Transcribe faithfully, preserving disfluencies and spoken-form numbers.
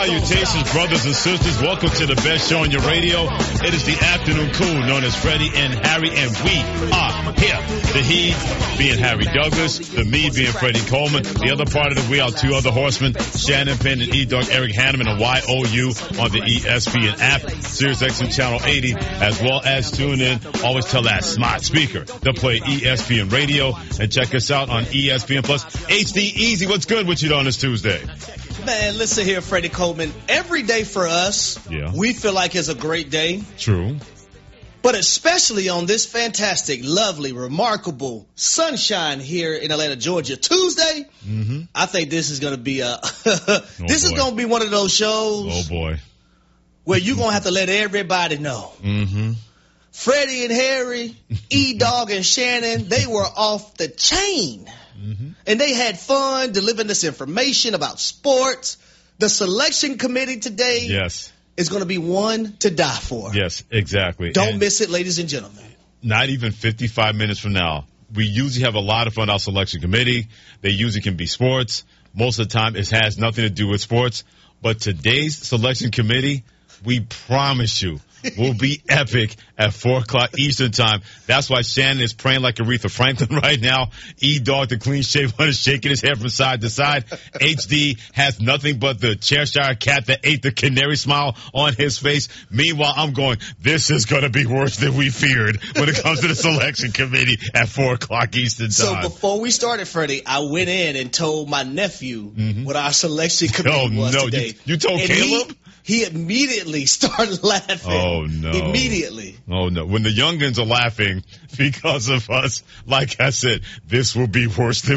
Salutations, brothers and sisters. Welcome to the best show on your radio. It is the afternoon cool, known as Freddie and Harry, and we are here. The he being Harry Douglas, the me being Freddie Coleman. The other part of the we are two other horsemen, Shannon Penn and E-Dog Eric Hanneman and Y O U on the E S P N app, Sirius X M Channel eighty, as well as tune in. Always tell that smart speaker to play E S P N Radio, and check us out on E S P N Plus. H D Easy, what's good with you on this Tuesday? Man, listen here, Freddie Coleman. Every day for us, yeah. we feel like it's a great day. True. But especially on this fantastic, lovely, remarkable sunshine here in Atlanta, Georgia, Tuesday, mm-hmm. I think this is going to be a this oh is going to be one of those shows oh boy. where you're going to have to let everybody know. Mm-hmm. Freddie and Harry, E-Dog and Shannon, they were off the chain. Mm-hmm. And they had fun delivering this information about sports. The selection committee today yes. is going to be one to die for. Yes, exactly. Don't and miss it, ladies and gentlemen. Not even fifty-five minutes from now. We usually have a lot of fun, our selection committee. They usually can be sports. Most of the time, it has nothing to do with sports. But today's selection committee, we promise you, will be epic at four o'clock Eastern time. That's why Shannon is praying like Aretha Franklin right now. E-Dog, the clean-shaved one, is shaking his head from side to side. H D has nothing but the Cheshire cat that ate the canary smile on his face. Meanwhile, I'm going, this is going to be worse than we feared when it comes to the selection committee at four o'clock Eastern time. So before we started, Freddie, I went in and told my nephew mm-hmm. what our selection committee oh, was no. today. You, you told and Caleb? He, He immediately started laughing. Oh, no. Immediately. Oh, no. When the youngins are laughing because of us, like I said, this will be worse than